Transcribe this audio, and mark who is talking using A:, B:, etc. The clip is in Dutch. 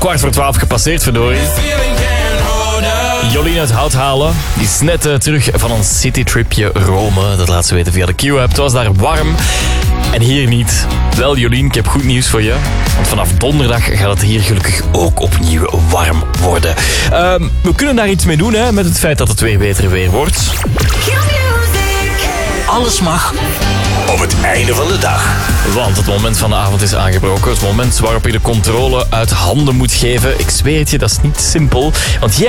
A: 12:15 gepasseerd, verdorie. Jolien uit Houthalen, die is net terug van een citytripje Rome. Dat laat ze weten via de Q-app. Het was daar warm en hier niet. Wel Jolien, ik heb goed nieuws voor je. Want vanaf donderdag gaat het hier gelukkig ook opnieuw warm worden. We kunnen daar iets mee doen, hè, met het feit dat het weer beter weer wordt.
B: Alles mag op het einde van de dag.
A: Want het moment van de avond is aangebroken. Het moment waarop je de controle uit handen moet geven. Ik zweer het je, dat is niet simpel. Want jij